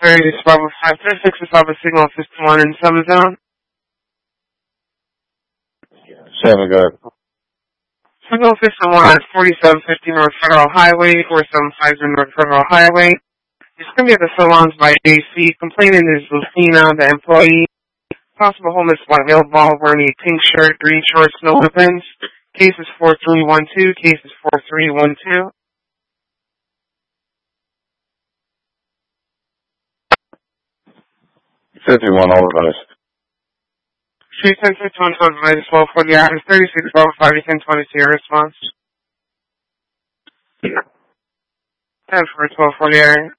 This is Bravo 536 is Alpha Signal System 1 in 7 zone. 7, go ahead. Signal System 1 at 4750 North Federal Highway, 4750 North Federal Highway. It's going to be at the salons by AC. Complainant is Lucina, the employee. Possible homeless white male ball wearing a pink shirt, green shorts, no weapons. Case is 4312. Case is 4312. $51 advice. Street 1051 to advise 1240 hours, 36 Bravo 5, you can 22 your response. And for 1240 area.